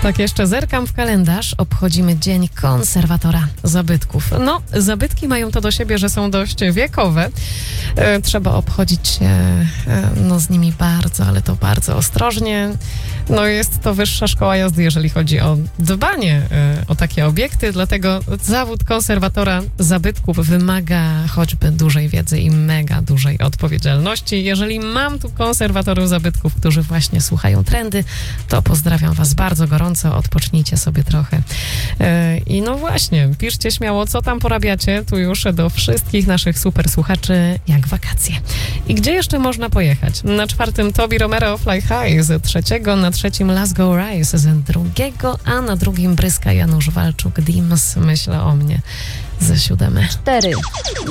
Tak, jeszcze zerkam w kalendarz. Obchodzimy Dzień Konserwatora Zabytków. No, zabytki mają to do siebie, że są dość wiekowe. Trzeba obchodzić się z nimi bardzo, ale to bardzo ostrożnie. No, jest to wyższa szkoła jazdy, jeżeli chodzi o dbanie o takie obiekty, dlatego zawód konserwatora zabytków wymaga choćby dużej wiedzy i mega dużej odpowiedzialności. Jeżeli mam tu konserwatorów zabytków, którzy właśnie słuchają trendy, to pozdrawiam was bardzo gorąco, odpocznijcie sobie trochę. I no właśnie, piszcie śmiało, co tam porabiacie, tu już do wszystkich naszych super słuchaczy, jak wakacje. I gdzie jeszcze można pojechać? Na 4. Tobi Romero Fly High, z 3. na 3. Last Go Rise, z 2. a na 2. Bryska Janusz Walczuk Dims, Myślę o mnie, ze 7. 4.